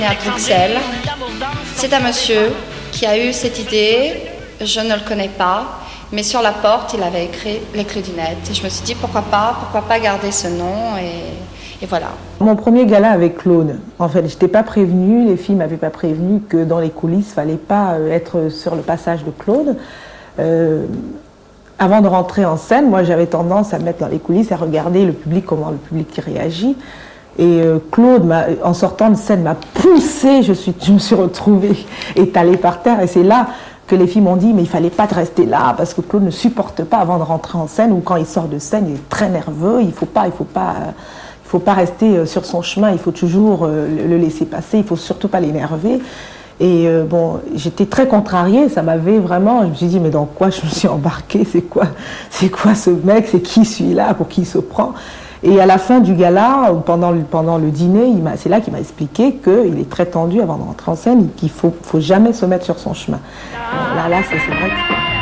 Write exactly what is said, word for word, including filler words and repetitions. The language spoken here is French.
À Bruxelles, c'est un monsieur qui a eu cette idée, je ne le connais pas, mais sur la porte, il avait écrit Les Claudinettes. Et je me suis dit, pourquoi pas, pourquoi pas garder ce nom, et, et voilà. Mon premier gala avec Claude, en fait, je n'étais pas prévenue, les filles ne m'avaient pas prévenue que dans les coulisses, il ne fallait pas être sur le passage de Claude. Euh, avant de rentrer en scène, moi j'avais tendance à me mettre dans les coulisses, à regarder le public, comment le public réagit. Et euh, Claude, en sortant de scène, m'a poussée, je, suis, je me suis retrouvée étalée par terre. Et c'est là que les filles m'ont dit, mais il ne fallait pas te rester là, parce que Claude ne supporte pas avant de rentrer en scène, ou quand il sort de scène, il est très nerveux, il ne faut pas, il faut pas, il faut pas rester sur son chemin, il faut toujours le laisser passer, il ne faut surtout pas l'énerver. Et euh, bon, j'étais très contrariée, ça m'avait vraiment, je me suis dit, mais dans quoi je me suis embarquée, c'est quoi, c'est quoi ce mec, c'est qui celui-là, pour qui il se prend? Et à la fin du gala, pendant le, pendant le dîner, c'est là qu'il m'a expliqué qu'il est très tendu avant de rentrer en scène et qu'il ne faut, faut jamais se mettre sur son chemin. Là, là c'est vrai que...